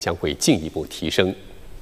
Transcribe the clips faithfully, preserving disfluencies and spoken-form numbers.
将会进一步提升。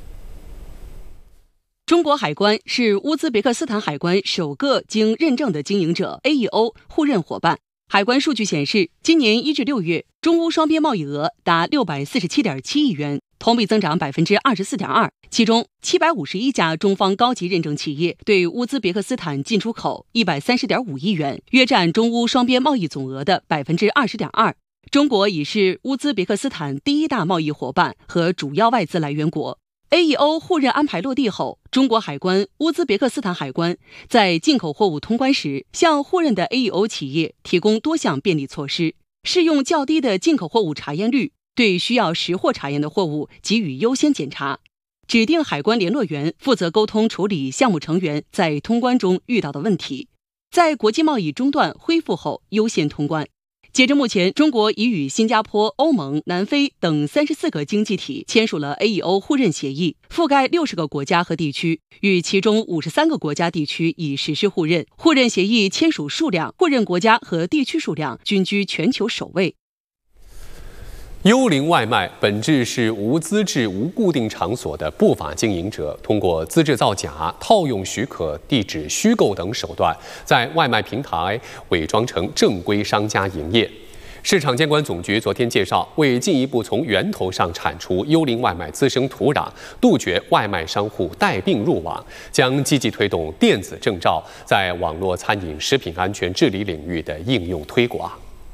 中国海关是乌兹别克斯坦海关首个经认证的经营者 A E O 互认伙伴。海关数据显示，今年一至六月，中乌双边贸易额达六百四十七点七亿元，同比增长百分之二十四点二。其中，七百五十一家中方高级认证企业对乌兹别克斯坦进出口一百三十点五亿元，约占中乌双边贸易总额的百分之二十点二。中国已是乌兹别克斯坦第一大贸易伙伴和主要外资来源国。A E O 互认安排落地后，中国海关、乌兹别克斯坦海关在进口货物通关时，向互认的 A E O 企业提供多项便利措施，适用较低的进口货物查验率，对需要实货查验的货物给予优先检查，指定海关联络员负责沟通处理项目成员在通关中遇到的问题，在国际贸易中断恢复后优先通关。截至目前，中国已与新加坡、欧盟、南非等三十四个经济体签署了 A E O 互认协议，覆盖六十个国家和地区，与其中五十三个国家地区已实施互认。互认协议签署数量、互认国家和地区数量均居全球首位。 幽灵外卖本质是无资质、无固定场所的不法经营者，通过资质造假、套用许可、地址虚构等手段，在外卖平台伪装成正规商家营业。市场监管总局昨天介绍，为进一步从源头上铲除幽灵外卖滋生土壤，杜绝外卖商户带病入网，将积极推动电子证照在网络餐饮食品安全治理领域的应用推广。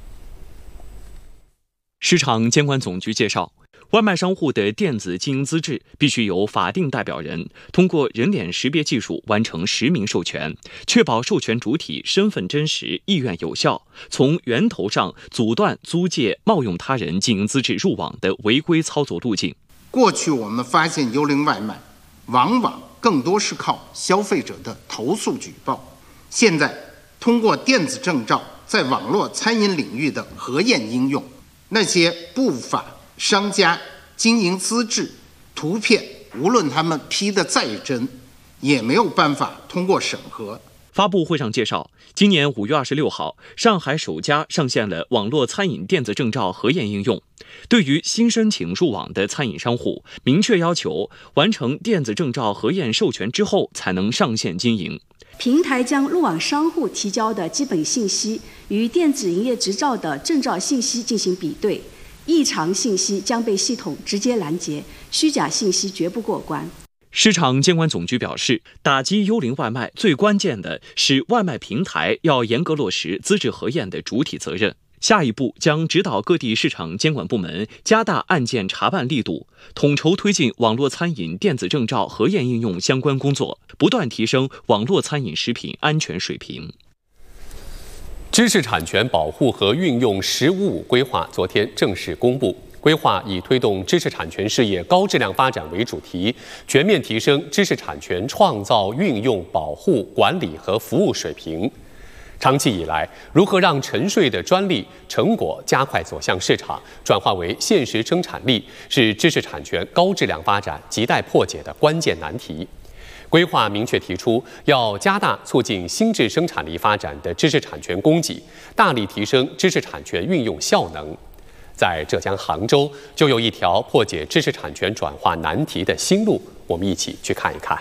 市场监管总局介绍，外卖商户的电子经营资质必须由法定代表人通过人脸识别技术完成实名授权，确保授权主体身份真实、意愿有效，从源头上阻断租借、冒用他人经营资质入网的违规操作路径。 过去我们发现幽灵外卖往往更多是靠消费者的投诉举报，现在通过电子证照在网络餐饮领域的核验应用，那些不法商家经营资质图片，无论他们 P 的再真，也没有办法通过审核。 发布会上介绍，今年五月二十六号，上海首家上线了网络餐饮电子证照核验应用。对于新申请入网的餐饮商户，明确要求完成电子证照核验授权之后才能上线经营。 平台将入网商户提交的基本信息与电子营业执照的证照信息进行比对，异常信息将被系统直接拦截，虚假信息绝不过关。 市场监管总局表示，打击幽灵外卖最关键的是外卖平台要严格落实资质核验的主体责任。下一步将指导各地市场监管部门加大案件查办力度，统筹推进网络餐饮电子证照核验应用相关工作，不断提升网络餐饮食品安全水平。 知识产权保护和运用“十五五”规划昨天正式公布。规划以推动知识产权事业高质量发展为主题，全面提升知识产权创造、运用、保护、管理和服务水平。长期以来，如何让沉睡的专利成果加快走向市场，转化为现实生产力，是知识产权高质量发展亟待破解的关键难题。规划明确提出，要加大促进新质生产力发展的知识产权供给，大力提升知识产权运用效能。在浙江杭州，就有一条破解知识产权转化难题的新路，我们一起去看一看。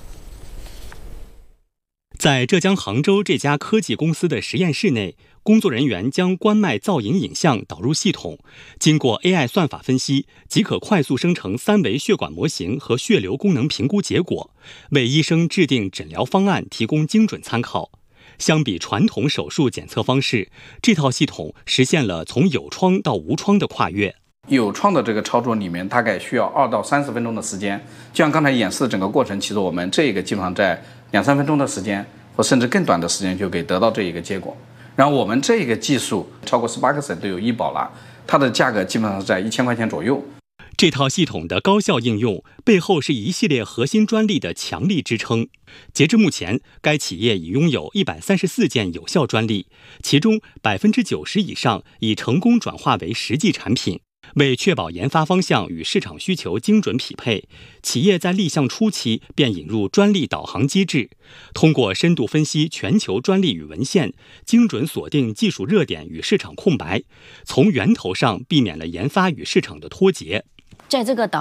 在浙江杭州这家科技公司的实验室内，工作人员将冠脉造影影像导入系统，经过 A I 算法分析，即可快速生成三维血管模型和血流功能评估结果，为医生制定诊疗方案提供精准参考。相比传统手术检测方式，这套系统实现了从有创到无创的跨越。 有创的这个操作里面大概需要二到三十分钟的时间，就像刚才演示的整个过程，其实我们这个基本上在两三分钟的时间，或甚至更短的时间就可以得到这一个结果。然后我们这个技术超过十八个省都有医保了，它的价格基本上是在一千块钱左右。 这套系统的高效应用背后是一系列核心专利的强力支撑。截至目前，该企业已拥有一百三十四件有效专利，其中百分之九十以上已成功转化为实际产品。为确保研发方向与市场需求精准匹配，企业在立项初期便引入专利导航机制，通过深度分析全球专利与文献，精准锁定技术热点与市场空白，从源头上避免了研发与市场的脱节。 在这个导